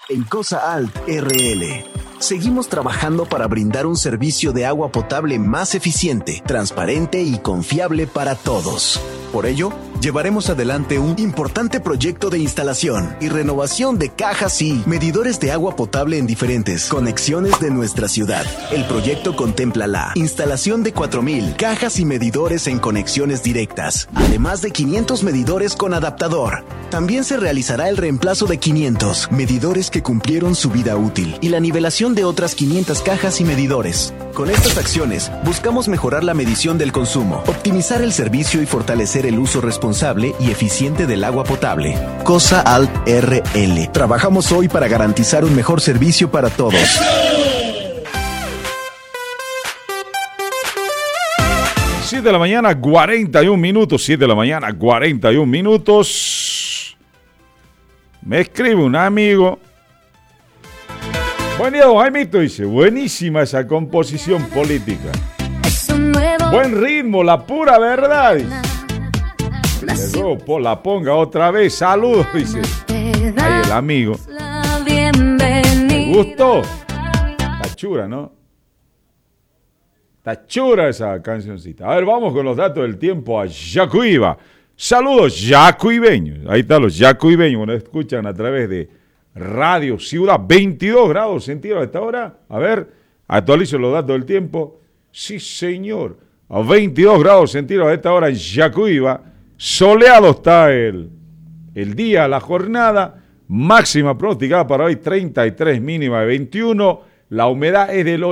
En Cosa Alt RL, seguimos trabajando para brindar un servicio de agua potable más eficiente, transparente y confiable para todos. Por ello, llevaremos adelante un importante proyecto de instalación y renovación de cajas y medidores de agua potable en diferentes conexiones de nuestra ciudad. El proyecto contempla la instalación de 4,000 cajas y medidores en conexiones directas, además de 500 medidores con adaptador. También se realizará el reemplazo de 500 medidores que cumplieron su vida útil y la nivelación de otras 500 cajas y medidores. Con estas acciones, buscamos mejorar la medición del consumo, optimizar el servicio y fortalecer el uso responsable y eficiente del agua potable. Cosa Alt RL. Trabajamos hoy para garantizar un mejor servicio para todos. 7 de la mañana, 41 minutos. 7 de la mañana, 41 minutos. Me escribe un amigo. Buen día, don Jaimito, dice. Buenísima esa composición política. Buen ritmo, la pura verdad, dice. Le ruego, la ponga otra vez. Saludos, dice. Ahí el amigo. ¿Te gustó? Está chura, ¿no? Está chura esa cancioncita. A ver, vamos con los datos del tiempo a Yacuiba. Saludos, yacuibeños. Ahí están los yacuibeños. Nos escuchan a través de Radio Ciudad. 22 grados centígrados a esta hora. A ver, actualizo los datos del tiempo. Sí, señor. A 22 grados centígrados a esta hora en Yacuiba. Soleado está el día, la jornada. Máxima pronosticada para hoy 33, mínima de 21. La humedad es del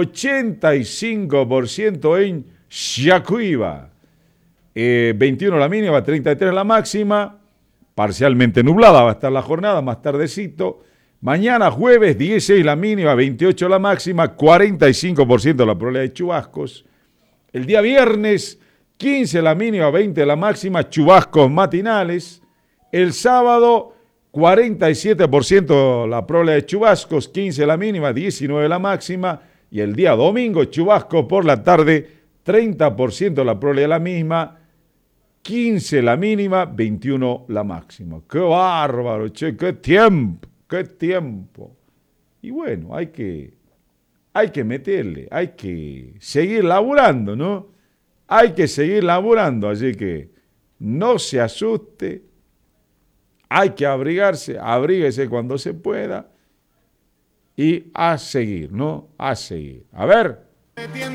85% en Yacuiba. 21 la mínima, 33 la máxima. Parcialmente nublada va a estar la jornada, más tardecito. Mañana jueves 16 la mínima, 28 la máxima, 45% la probabilidad de chubascos. El día viernes 15 la mínima, 20 la máxima, chubascos matinales. El sábado 47% la probabilidad de chubascos, 15 la mínima, 19 la máxima. Y el día domingo chubascos por la tarde, 30% la probabilidad de la misma, 15 la mínima, 21 la máxima. ¡Qué bárbaro, che! ¡Qué tiempo! ¡Qué tiempo! Y bueno, hay que meterle, hay que seguir laburando, ¿no? Hay que seguir laburando, así que no se asuste, hay que abrigarse, abríguese cuando se pueda y a seguir, ¿no? A seguir. A ver.